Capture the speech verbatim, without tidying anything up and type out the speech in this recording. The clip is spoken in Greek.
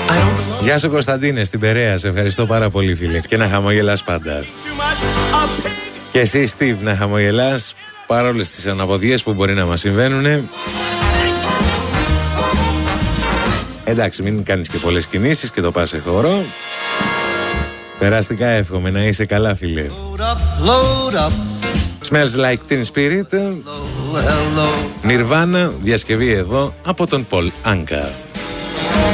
Γεια σου Κωνσταντίνε στην Περαία, σε ευχαριστώ πάρα πολύ φίλε. Και να χαμογελάς πάντα. Και εσύ Στίβ να χαμογελάς παρόλες τις αναποδιές που μπορεί να μας συμβαίνουν. Εντάξει, μην κάνεις και πολλές κινήσεις και το πας σε χώρο. Περαστικά εύχομαι, να είσαι καλά φίλε. Load up, load up. Smells like Teen Spirit. Nirvana, διασκευή εδώ από τον Paul Anka.